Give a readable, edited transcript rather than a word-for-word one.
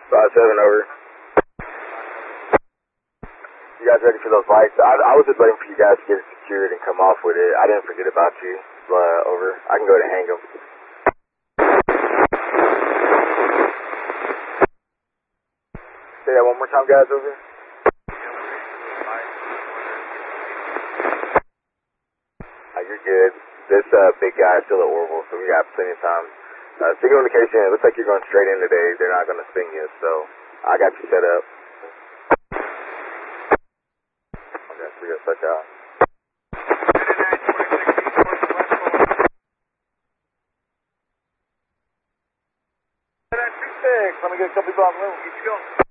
5-7 over. You guys ready for those lights? I was just waiting for you guys to get it secured and come off with it. I didn't forget about you. Over. I can go ahead and hang them. Say that one more time, guys, over. You're good. This big guy is still at Orville, so we got plenty of time. Signal indication, it looks like you're going straight in today. They're not going to sting you, so I got you set up. Okay, so we got such out. Let me get a couple people on the room. Keep going.